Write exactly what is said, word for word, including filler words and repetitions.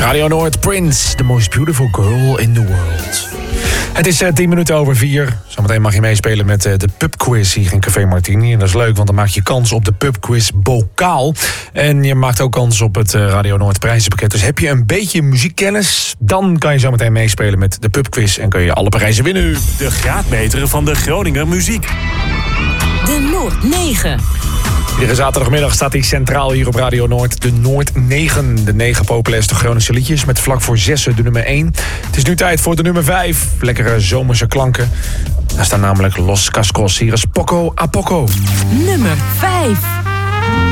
Radio Noord, Prince, the most beautiful girl in the world. Het is uh, tien minuten over vier. Zometeen mag je meespelen met uh, de pubquiz hier in Café Martini. En dat is leuk, want dan maak je kans op de pubquiz bokaal. En je maakt ook kans op het uh, Radio Noord prijzenpakket. Dus heb je een beetje muziekkennis, dan kan je zometeen meespelen met de pubquiz. En kun je alle prijzen winnen. De graadmeter van de Groninger muziek. De Noord negen. Iedere zaterdagmiddag staat hij centraal hier op Radio Noord. De Noord negen. De negen populairste Groningse liedjes. Met vlak voor zessen de nummer één. Het is nu tijd voor de nummer vijf. Lekkere zomerse klanken. Daar staan namelijk Los Cascos. Hier is Poco a Poco. Nummer vijf.